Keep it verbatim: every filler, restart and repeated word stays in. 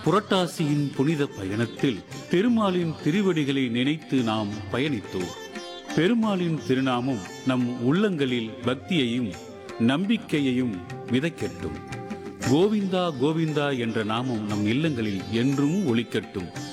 புரட்டாசியின் புனித பயணத்தில் பெருமாளின் திருவடிகளை நினைத்து நாம் பயணித்தோம். பெருமாளின் திருநாமம் நம் உள்ளங்களில் பக்தியையும் நம்பிக்கையையும் விதைக்கட்டும். கோவிந்தா கோவிந்தா என்ற நாமம் நம் இல்லங்களில் என்றும் ஒலிக்கட்டும்.